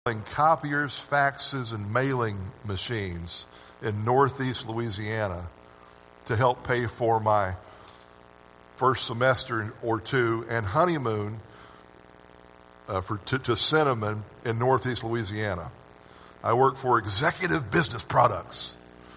copiers, faxes, and mailing machines in Northeast Louisiana to help pay for my first semester or two and honeymoon to Cinnamon in Northeast Louisiana. I worked for Executive Business Products.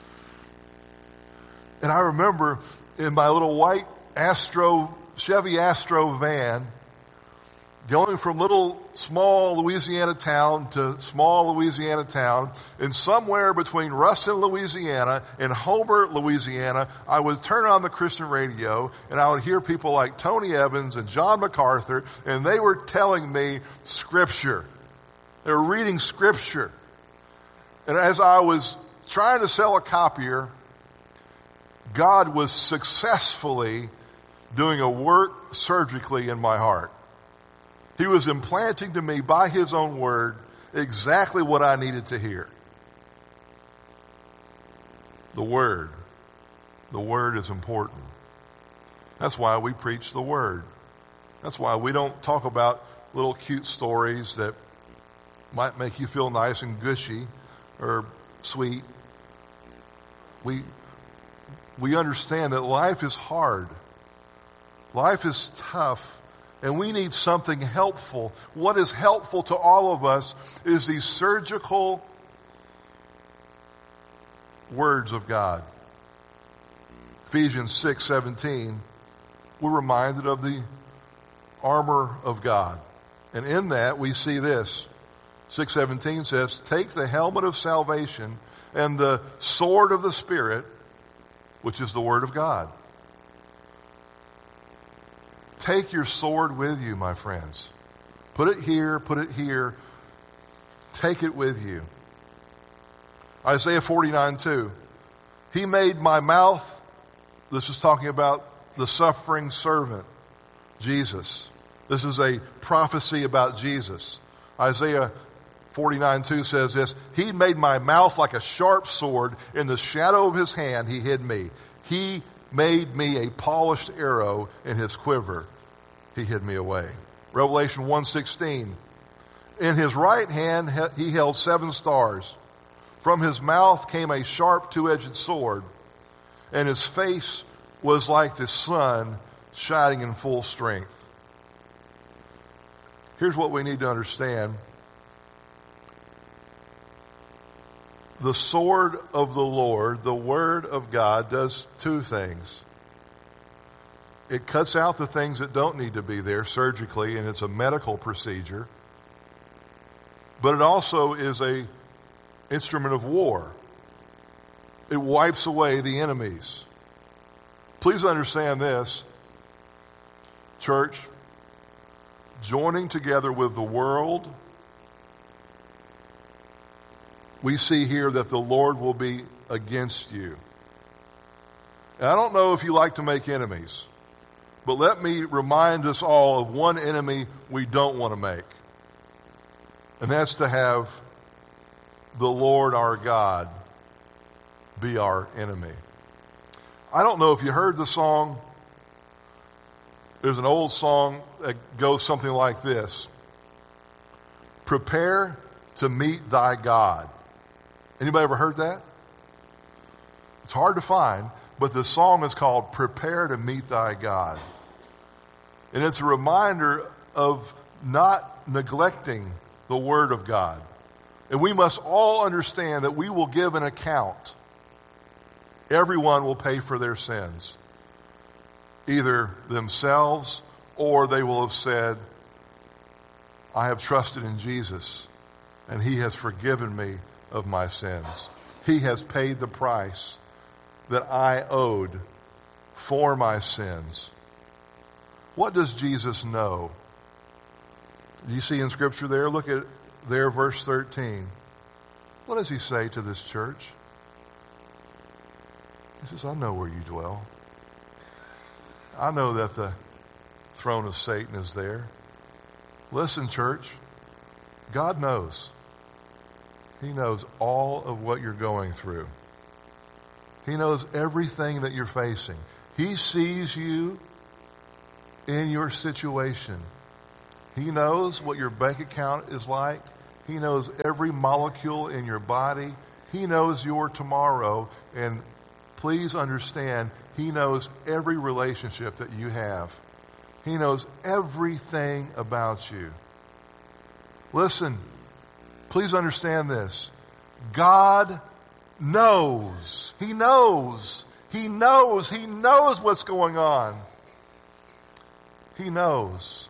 And I remember in my little white Chevy Astro van, going from small Louisiana town to small Louisiana town, and somewhere between Ruston, Louisiana and Homer, Louisiana, I would turn on the Christian radio and I would hear people like Tony Evans and John MacArthur, and they were telling me Scripture. They were reading Scripture. And as I was trying to sell a copier, God was successfully doing a work surgically in my heart. He was implanting to me by His own word exactly what I needed to hear. The word. The word is important. That's why we preach the word. That's why we don't talk about little cute stories that might make you feel nice and gushy or sweet. We understand that life is hard. Life is tough. And we need something helpful. What is helpful to all of us is these surgical words of God. Ephesians 6:17, we're reminded of the armor of God. And in that we see this. 6:17 says, take the helmet of salvation and the sword of the Spirit, which is the word of God. Take your sword with you, my friends. Put it here, put it here. Take it with you. Isaiah 49:2. He made my mouth, this is talking about the suffering servant, Jesus. This is a prophecy about Jesus. Isaiah 49:2 says this, He made my mouth like a sharp sword. In the shadow of His hand He hid me. He made me a polished arrow in His quiver. He hid me away. Revelation 1:16. In His right hand He held 7 stars. From His mouth came a sharp 2-edged sword, and His face was like the sun shining in full strength. Here's what we need to understand. The sword of the Lord, the Word of God, does 2 things. It cuts out the things that don't need to be there surgically, and it's a medical procedure. But it also is an instrument of war. It wipes away the enemies. Please understand this, church. Joining together with the world, we see here that the Lord will be against you. And I don't know if you like to make enemies, but let me remind us all of one enemy we don't want to make. And that's to have the Lord our God be our enemy. I don't know if you heard the song. There's an old song that goes something like this. Prepare to meet thy God. Anybody ever heard that? It's hard to find, but the song is called Prepare to Meet Thy God. And it's a reminder of not neglecting the Word of God. And we must all understand that we will give an account. Everyone will pay for their sins. Either themselves, or they will have said, I have trusted in Jesus, and He has forgiven me of my sins. He has paid the price that I owed for my sins. What does Jesus know? Do you see in Scripture there? Look at there, verse 13. What does He say to this church? He says, I know where you dwell. I know that the throne of Satan is there. Listen, church, God knows. He knows all of what you're going through. He knows everything that you're facing. He sees you in your situation. He knows what your bank account is like. He knows every molecule in your body. He knows your tomorrow. And please understand, He knows every relationship that you have. He knows everything about you. Listen, please understand this. God knows. He knows. He knows. He knows what's going on. He knows.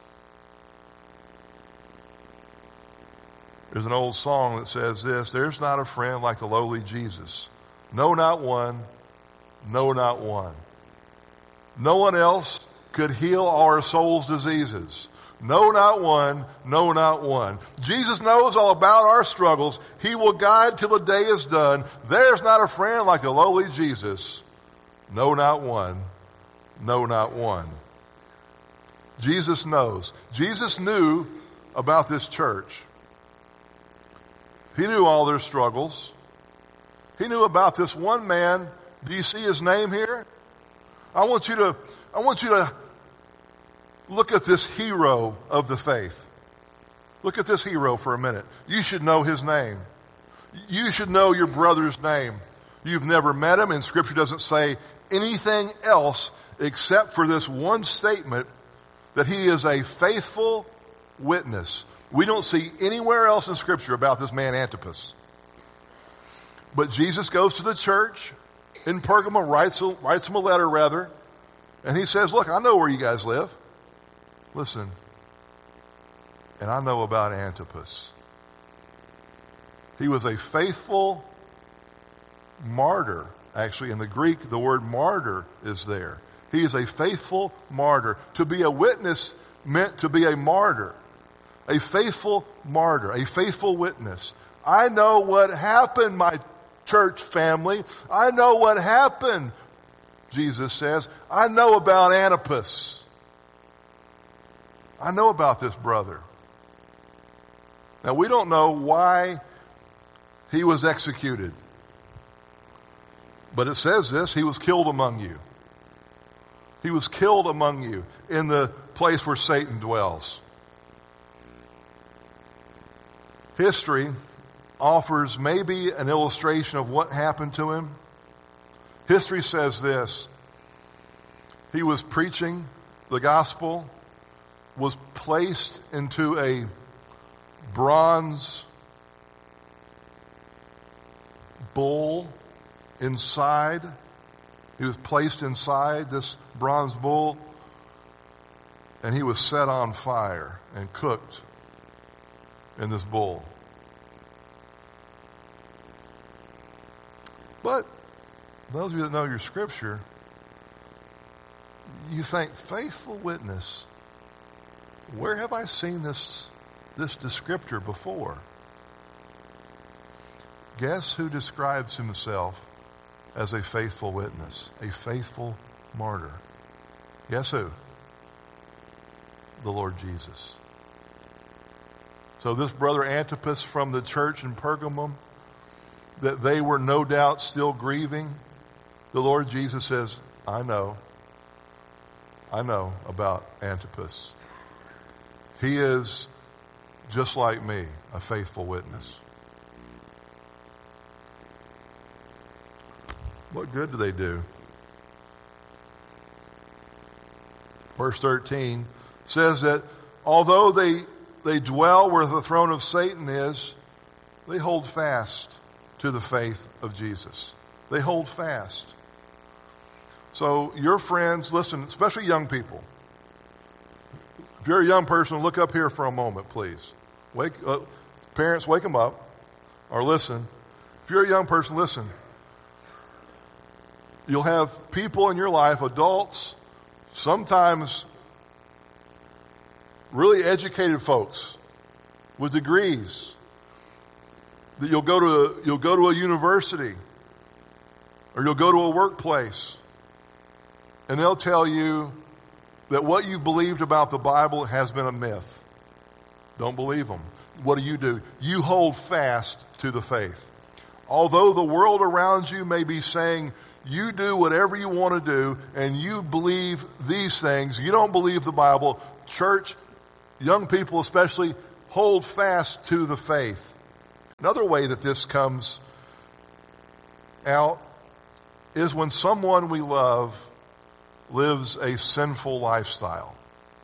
There's an old song that says this: there's not a friend like the lowly Jesus. No, not one. No, not one. No one else could heal our soul's diseases. No, not one. No, not one. Jesus knows all about our struggles. He will guide till the day is done. There's not a friend like the lowly Jesus. No, not one. No, not one. Jesus knows. Jesus knew about this church. He knew all their struggles. He knew about this one man. Do you see his name here? I want you to look at this hero of the faith. Look at this hero for a minute. You should know his name. You should know your brother's name. You've never met him, and Scripture doesn't say anything else except for this one statement that he is a faithful witness. We don't see anywhere else in Scripture about this man Antipas. But Jesus goes to the church in Pergamum, writes him a letter rather, and he says, look, I know where you guys live. Listen, and I know about Antipas. He was a faithful martyr. Actually, in the Greek, the word martyr is there. He is a faithful martyr. To be a witness meant to be a martyr. A faithful martyr, a faithful witness. I know what happened, my church family. I know what happened, Jesus says. I know about Antipas. I know about this brother. Now, we don't know why he was executed. But it says this: he was killed among you. He was killed among you in the place where Satan dwells. History offers maybe an illustration of what happened to him. History says this: he was preaching the gospel, was placed into a bronze bull inside. He was placed inside this bronze bull, and he was set on fire and cooked in this bull. But those of you that know your Scripture, you think, faithful witness, where have I seen this descriptor before? Guess who describes himself as a faithful witness, a faithful martyr? Guess who? The Lord Jesus. So this brother Antipas from the church in Pergamum, that they were no doubt still grieving, the Lord Jesus says, I know about Antipas. He is, just like me, a faithful witness. What good do they do? Verse 13 says that although they dwell where the throne of Satan is, they hold fast to the faith of Jesus. They hold fast. So your friends, listen, especially young people. If you're a young person, look up here for a moment, please. Parents, wake them up. Or listen. If you're a young person, listen. You'll have people in your life, adults, sometimes really educated folks with degrees, that you'll go to a university or you'll go to a workplace, and they'll tell you that what you believed about the Bible has been a myth. Don't believe them. What do? You hold fast to the faith. Although the world around you may be saying, you do whatever you want to do, and you believe these things, you don't believe the Bible. Church, young people especially, hold fast to the faith. Another way that this comes out is when someone we love lives a sinful lifestyle.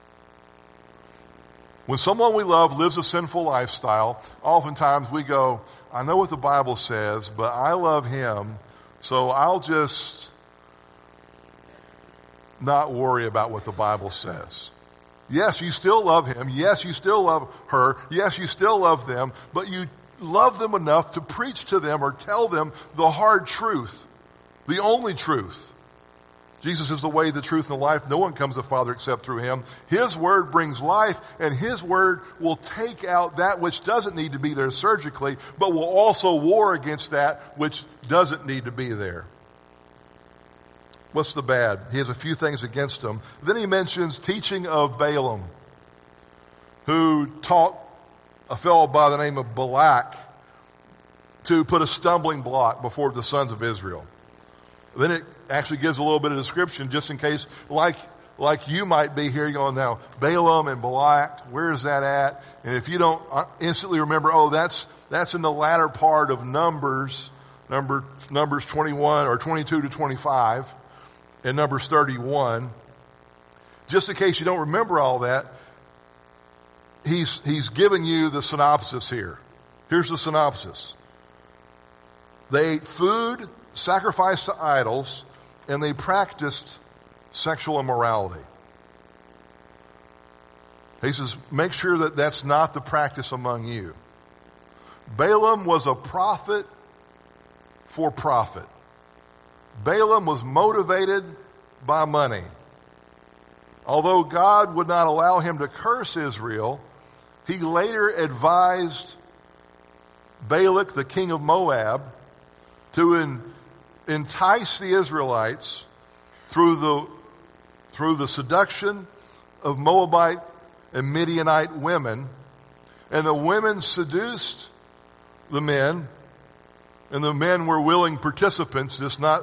When someone we love lives a sinful lifestyle, oftentimes we go, I know what the Bible says, but I love him, so I'll just not worry about what the Bible says. Yes, you still love him. Yes, you still love her. Yes, you still love them, but you love them enough to preach to them or tell them the hard truth, the only truth. Jesus is the way, the truth, and the life. No one comes to the Father except through him. His word brings life, and his word will take out that which doesn't need to be there surgically, but will also war against that which doesn't need to be there. What's the bad? He has a few things against him. Then he mentions teaching of Balaam, who taught a fellow by the name of Balak to put a stumbling block before the sons of Israel. Then it actually gives a little bit of description just in case, like you might be here going, now, Balaam and Balak, where is that at? And if you don't instantly remember, that's in the latter part of Numbers 21 or 22 to 25 and Numbers 31. Just in case you don't remember all that, he's giving you the synopsis here. Here's the synopsis. They ate food sacrificed to idols, and they practiced sexual immorality. He says, make sure that that's not the practice among you. Balaam was a prophet for profit. Balaam was motivated by money. Although God would not allow him to curse Israel, he later advised Balak, the king of Moab, to entice the Israelites through the seduction of Moabite and Midianite women. And the women seduced the men, and the men were willing participants. It's not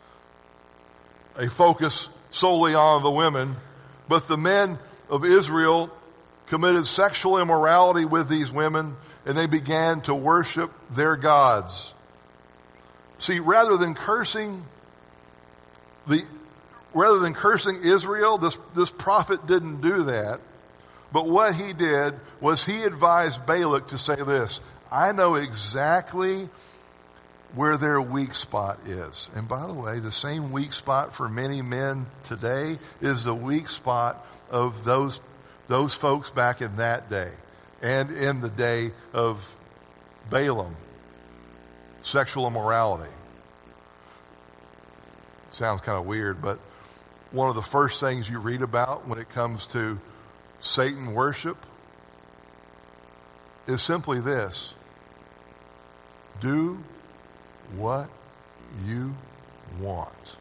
a focus solely on the women, but the men of Israel committed sexual immorality with these women, and they began to worship their gods. See, rather than cursing Israel, this prophet didn't do that. But what he did was he advised Balak to say this, I know exactly where their weak spot is. And by the way, the same weak spot for many men today is the weak spot of those folks back in that day and in the day of Balaam. Sexual immorality. Sounds kind of weird, but one of the first things you read about when it comes to Satan worship is simply this. Do what you want.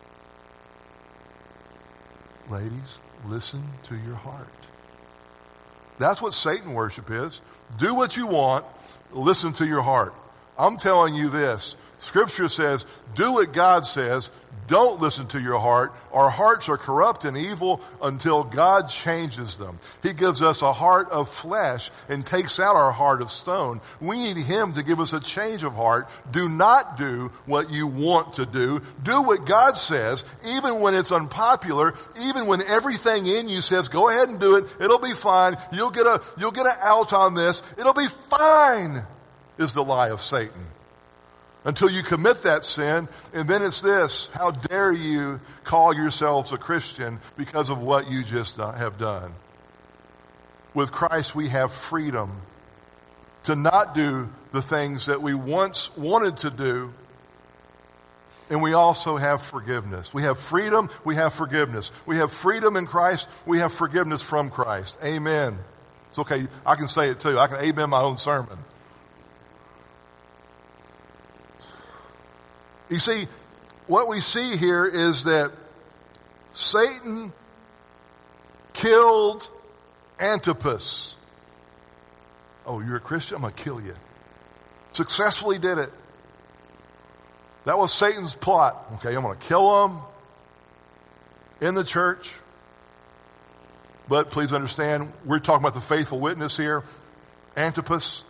Ladies, listen to your heart. That's what Satan worship is. Do what you want. Listen to your heart. I'm telling you this. Scripture says, do what God says. Don't listen to your heart. Our hearts are corrupt and evil until God changes them. He gives us a heart of flesh and takes out our heart of stone. We need Him to give us a change of heart. Do not do what you want to do. Do what God says, even when it's unpopular, even when everything in you says, go ahead and do it. It'll be fine. You'll get an out on this. It'll be fine, is the lie of Satan. Until you commit that sin, and then it's this, how dare you call yourselves a Christian because of what you just have done. With Christ we have freedom to not do the things that we once wanted to do, and we also have forgiveness. We have freedom, we have forgiveness. We have freedom in Christ, we have forgiveness from Christ. Amen. It's okay, I can say it too. I can amen my own sermon. You see, what we see here is that Satan killed Antipas. Oh, you're a Christian? I'm going to kill you. Successfully did it. That was Satan's plot. Okay, I'm going to kill him in the church. But please understand, we're talking about the faithful witness here. Antipas,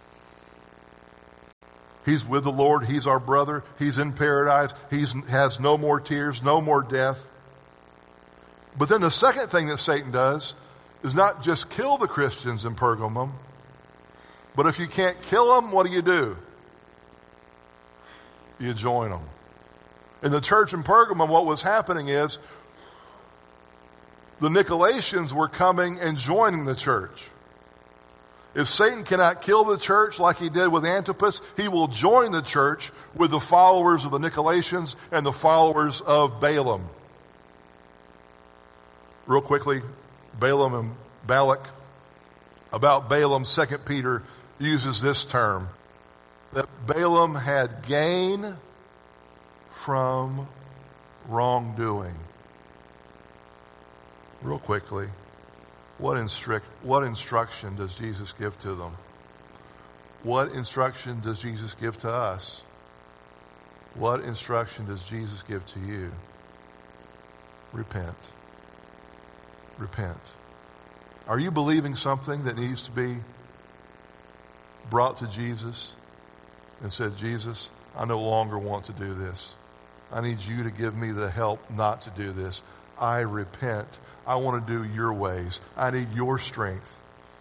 he's with the Lord. He's our brother. He's in paradise. He has no more tears, no more death. But then the second thing that Satan does is not just kill the Christians in Pergamum, but if you can't kill them, what do? You join them. In the church in Pergamum, what was happening is the Nicolaitans were coming and joining the church. If Satan cannot kill the church like he did with Antipas, he will join the church with the followers of the Nicolaitans and the followers of Balaam. Real quickly, Balaam and Balak. About Balaam, 2 Peter uses this term, that Balaam had gain from wrongdoing. Real quickly, what instruction does Jesus give to them? What instruction does Jesus give to us? What instruction does Jesus give to you? Repent. Repent. Are you believing something that needs to be brought to Jesus and said, Jesus, I no longer want to do this. I need you to give me the help not to do this. I repent. I want to do your ways. I need your strength.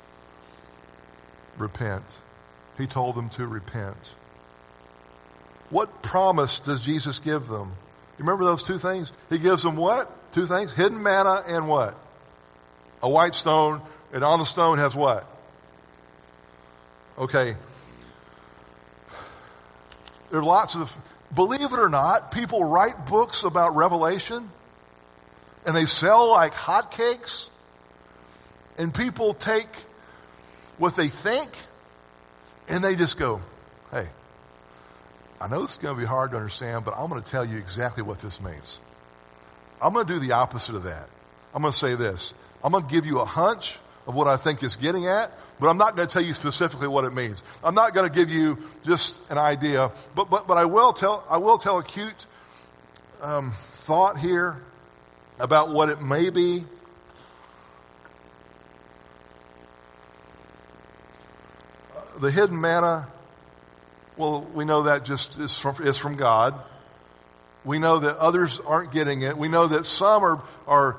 Repent. He told them to repent. What promise does Jesus give them? You remember those two things? He gives them what? Two things? Hidden manna and what? A white stone, and on the stone has what? Okay. There are lots of, believe it or not, people write books about Revelation, and they sell like hotcakes, and people take what they think, and they just go, hey, I know this is going to be hard to understand, but I'm going to tell you exactly what this means. I'm going to do the opposite of that. I'm going to say this. I'm going to give you a hunch of what I think it's getting at, but I'm not going to tell you specifically what it means. I'm not going to give you just an idea, but I will tell a cute thought here about what it may be. The hidden manna, well, we know that just is from God. We know that others aren't getting it. We know that some are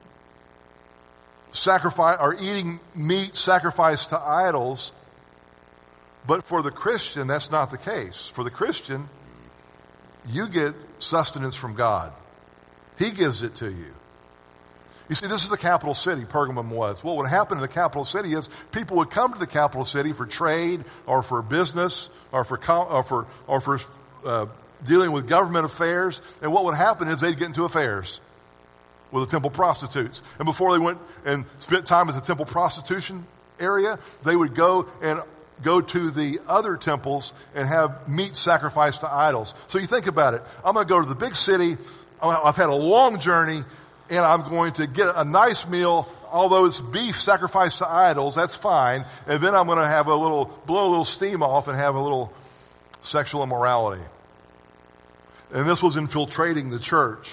eating meat sacrificed to idols. But for the Christian, that's not the case. For the Christian, you get sustenance from God. He gives it to you. You see, this is the capital city, Pergamum was. What would happen in the capital city is people would come to the capital city for trade or for business or for dealing with government affairs. And what would happen is they'd get into affairs with the temple prostitutes. And before they went and spent time at the temple prostitution area, they would go to the other temples and have meat sacrificed to idols. So you think about it. I'm going to go to the big city. I've had a long journey, and I'm going to get a nice meal. Although it's beef sacrificed to idols, that's fine. And then I'm going to have blow a little steam off and have a little sexual immorality. And this was infiltrating the church.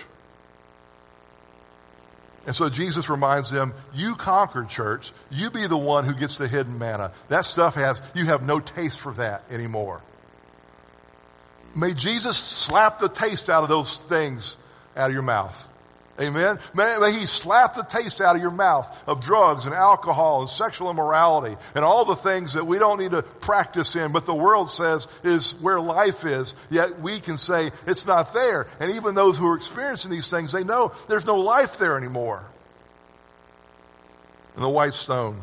And so Jesus reminds them, you conquered, church. You be the one who gets the hidden manna. That stuff you have no taste for that anymore. May Jesus slap the taste out of those things out of your mouth. Amen. May he slap the taste out of your mouth of drugs and alcohol and sexual immorality and all the things that we don't need to practice in, but the world says is where life is. Yet we can say it's not there. And even those who are experiencing these things, they know there's no life there anymore. And the white stone.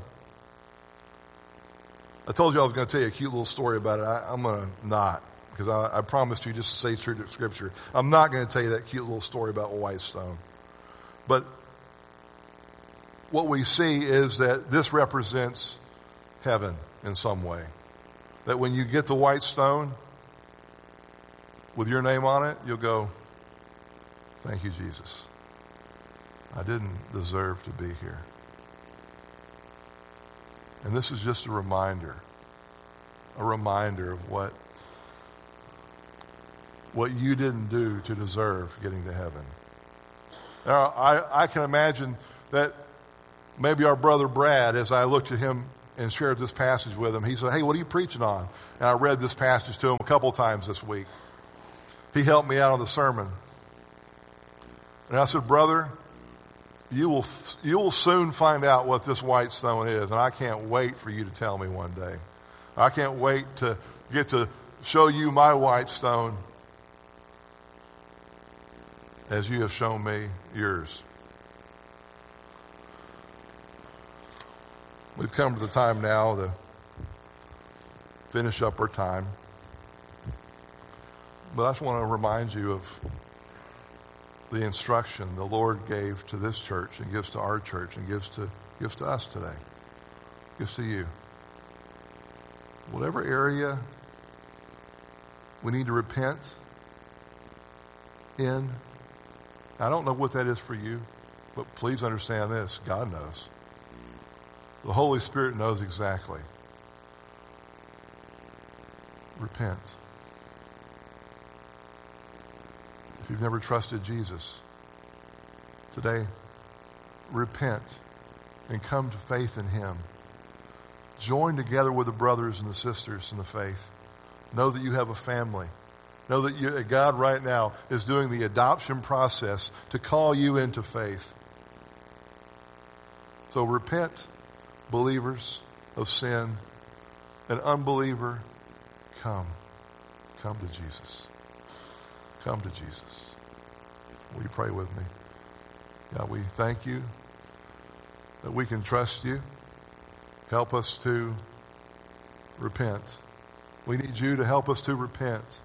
I told you I was going to tell you a cute little story about it. I'm going to not, because I promised you just to say true to Scripture. I'm not going to tell you that cute little story about a white stone. But what we see is that this represents heaven in some way. That when you get the white stone with your name on it, you'll go, thank you, Jesus. I didn't deserve to be here. And this is just a reminder of what you didn't do to deserve getting to heaven. Now, I can imagine that maybe our brother Brad, as I looked at him and shared this passage with him. He said, hey, what are you preaching on? And I read this passage to him a couple times this week. He helped me out on the sermon. And I said, brother, you will soon find out what this white stone is, and I can't wait for you to tell me one day. I can't wait to get to show you my white stone as you have shown me yours. We've come to the time now to finish up our time. But I just want to remind you of the instruction the Lord gave to this church and gives to our church and gives to us today. Gives to you. Whatever area we need to repent in, I don't know what that is for you, but please understand this. God knows. The Holy Spirit knows exactly. Repent. If you've never trusted Jesus, today, repent and come to faith in Him. Join together with the brothers and the sisters in the faith. Know that you have a family. Know that God right now is doing the adoption process to call you into faith. So repent, believers of sin. An unbeliever, come. Come to Jesus. Come to Jesus. Will you pray with me? God, we thank you that we can trust you. Help us to repent. We need you to help us to repent.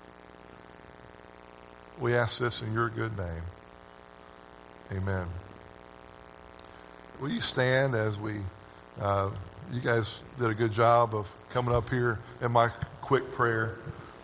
We ask this in your good name. Amen. Will you stand as we, you guys did a good job of coming up here in my quick prayer.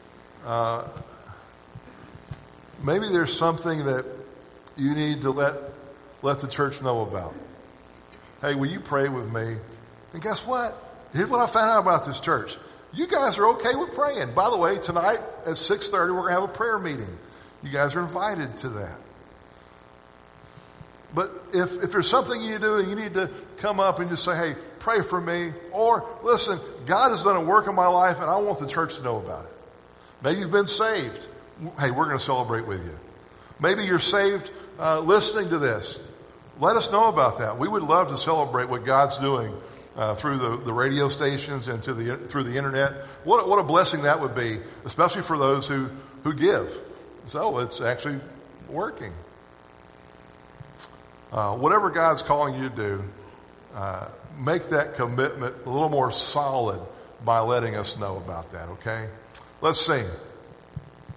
Maybe there's something that you need to let the church know about. Hey, will you pray with me? And guess what? Here's what I found out about this church. You guys are okay with praying. By the way, tonight at 6:30, we're going to have a prayer meeting. You guys are invited to that. But if there's something you do and you need to come up and just say, hey, pray for me. Or, listen, God has done a work in my life and I want the church to know about it. Maybe you've been saved. Hey, we're going to celebrate with you. Maybe you're saved listening to this. Let us know about that. We would love to celebrate what God's doing through the radio stations and through the internet. What a blessing that would be, especially for those who give. So it's actually working. Whatever God's calling you to do, make that commitment a little more solid by letting us know about that, okay? Let's sing.